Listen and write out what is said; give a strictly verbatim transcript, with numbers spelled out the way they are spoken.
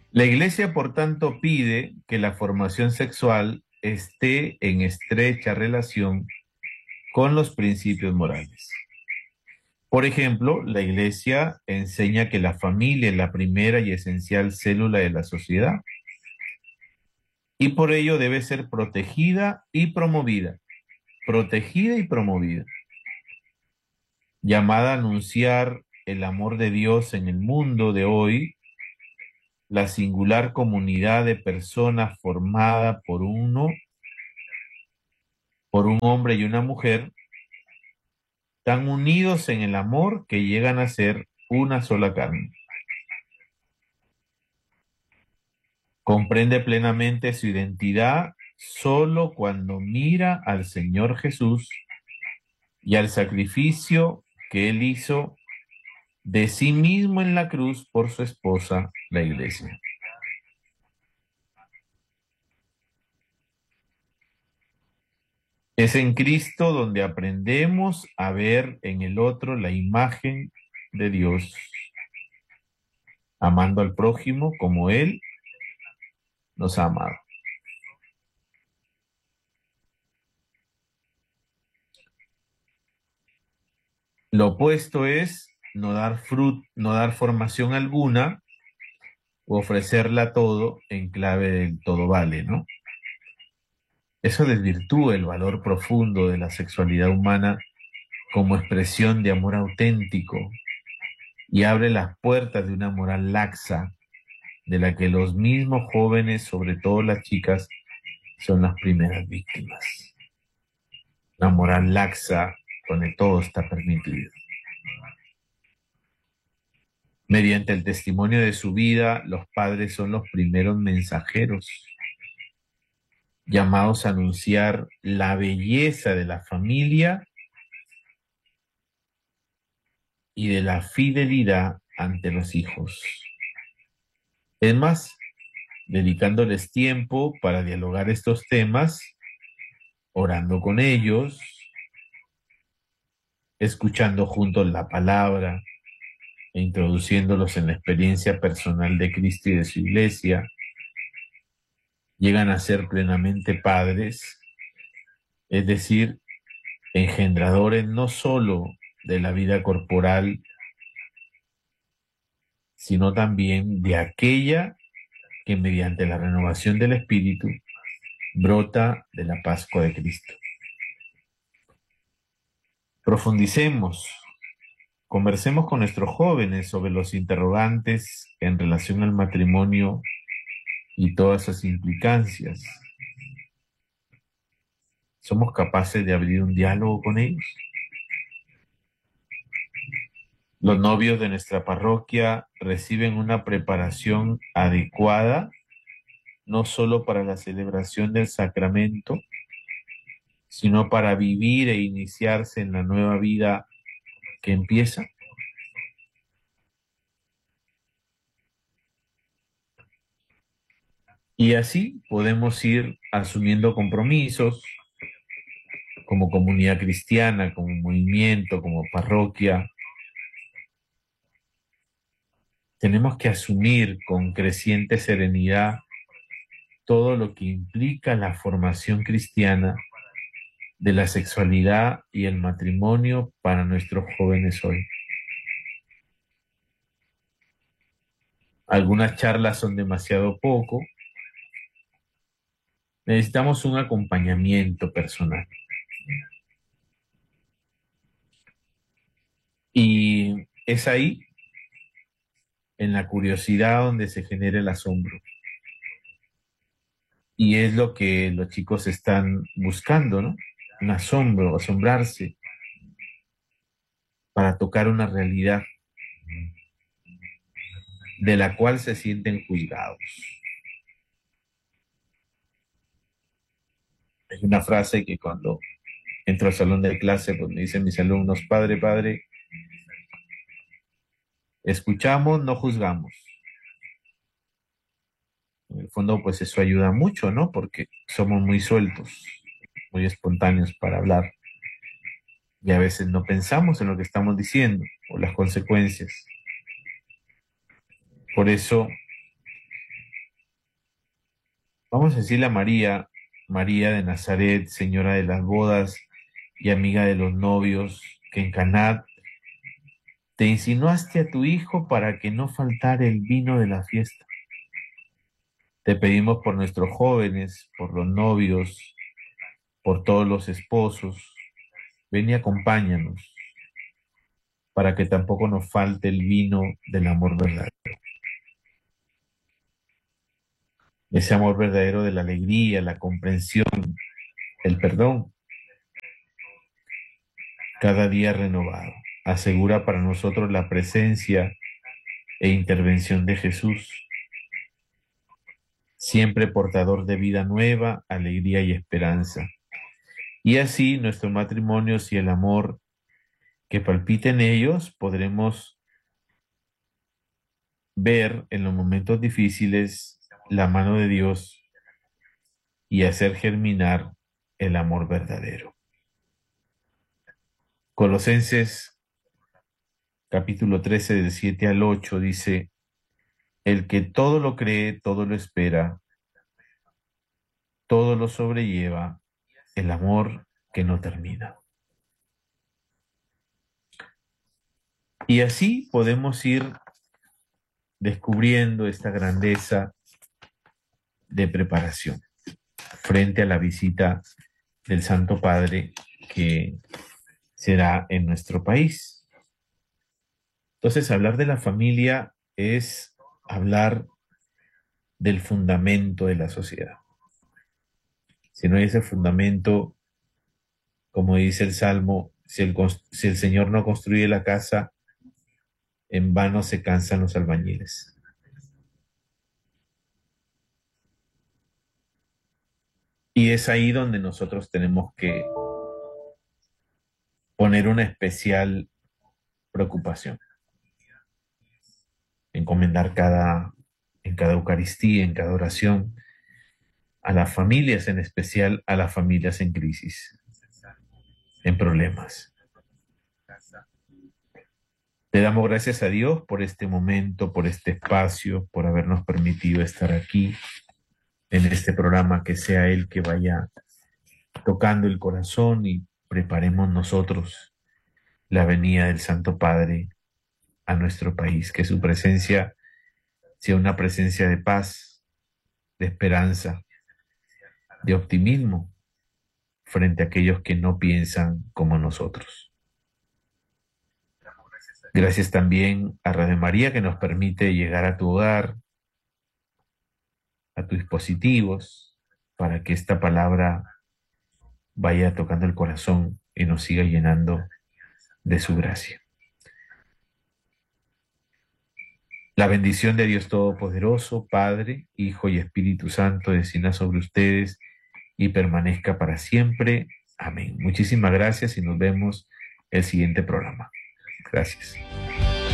La Iglesia, por tanto, pide que la formación sexual esté en estrecha relación con los principios morales. Por ejemplo, la Iglesia enseña que la familia es la primera y esencial célula de la sociedad y por ello debe ser protegida y promovida, protegida y promovida, llamada a anunciar el amor de Dios en el mundo de hoy, la singular comunidad de personas formada por uno, por un hombre y una mujer, tan unidos en el amor que llegan a ser una sola carne. Comprende plenamente su identidad solo cuando mira al Señor Jesús y al sacrificio que Él hizo de sí mismo en la cruz por su esposa, la Iglesia. Es en Cristo donde aprendemos a ver en el otro la imagen de Dios, amando al prójimo como Él nos ha amado. Lo opuesto es no dar fruto, no dar formación alguna o ofrecerla todo en clave del todo vale, ¿no? Eso desvirtúa el valor profundo de la sexualidad humana como expresión de amor auténtico y abre las puertas de una moral laxa de la que los mismos jóvenes, sobre todo las chicas, son las primeras víctimas. Una moral laxa donde todo está permitido. Mediante el testimonio de su vida, los padres son los primeros mensajeros, llamados a anunciar la belleza de la familia y de la fidelidad ante los hijos. Es más, dedicándoles tiempo para dialogar estos temas, orando con ellos, escuchando juntos la palabra e introduciéndolos en la experiencia personal de Cristo y de su iglesia, llegan a ser plenamente padres, es decir, engendradores no sólo de la vida corporal, sino también de aquella que mediante la renovación del espíritu brota de la Pascua de Cristo. Profundicemos, conversemos con nuestros jóvenes sobre los interrogantes en relación al matrimonio y todas sus implicancias. ¿Somos capaces de abrir un diálogo con ellos? Los novios de nuestra parroquia reciben una preparación adecuada, no solo para la celebración del sacramento, sino para vivir e iniciarse en la nueva vida que empieza. Y así podemos ir asumiendo compromisos como comunidad cristiana, como movimiento, como parroquia. Tenemos que asumir con creciente serenidad todo lo que implica la formación cristiana de la sexualidad y el matrimonio para nuestros jóvenes hoy. Algunas charlas son demasiado poco. Necesitamos un acompañamiento personal. Y es ahí, en la curiosidad, donde se genera el asombro. Y es lo que los chicos están buscando, ¿no? Un asombro, asombrarse, para tocar una realidad de la cual se sienten juzgados. Hay una frase que cuando entro al salón de clase, pues me dicen mis alumnos: padre, padre, escuchamos, no juzgamos. En el fondo, pues eso ayuda mucho, ¿no? Porque somos muy sueltos, muy espontáneos para hablar. Y a veces no pensamos en lo que estamos diciendo o las consecuencias. Por eso Vamos a decirle a María, María de Nazaret, señora de las bodas y amiga de los novios, que en Caná te insinuaste a tu hijo para que no faltara el vino de la fiesta. Te pedimos por nuestros jóvenes, por los novios, por todos los esposos. Ven y acompáñanos para que tampoco nos falte el vino del amor verdadero. Ese amor verdadero de la alegría, la comprensión, el perdón, cada día renovado. Asegura para nosotros la presencia e intervención de Jesús, siempre portador de vida nueva, alegría y esperanza. Y así nuestros matrimonios y el amor que palpita en ellos podremos ver en los momentos difíciles la mano de Dios y hacer germinar el amor verdadero. Colosenses capítulo trece del siete al ocho dice: el que todo lo cree, todo lo espera, todo lo sobrelleva, el amor que no termina. Y así podemos ir descubriendo esta grandeza de preparación frente a la visita del Santo Padre que será en nuestro país. Entonces, hablar de la familia es hablar del fundamento de la sociedad. Si no hay ese fundamento, como dice el Salmo, si el, si el Señor no construye la casa, en vano se cansan los albañiles. Y es ahí donde nosotros tenemos que poner una especial preocupación. Encomendar cada, en cada Eucaristía, en cada oración, a las familias, en especial a las familias en crisis, en problemas. Le damos gracias a Dios por este momento, por este espacio, por habernos permitido estar aquí en este programa, que sea Él que vaya tocando el corazón y preparemos nosotros la venida del Santo Padre a nuestro país, que su presencia sea una presencia de paz, de esperanza, de optimismo frente a aquellos que no piensan como nosotros. Gracias también a Radio María, que nos permite llegar a tu hogar, a tus dispositivos, para que esta palabra vaya tocando el corazón y nos siga llenando de su gracia. La bendición de Dios Todopoderoso, Padre, Hijo y Espíritu Santo, descienda sobre ustedes y permanezca para siempre. Amén. Muchísimas gracias y nos vemos el siguiente programa. Gracias.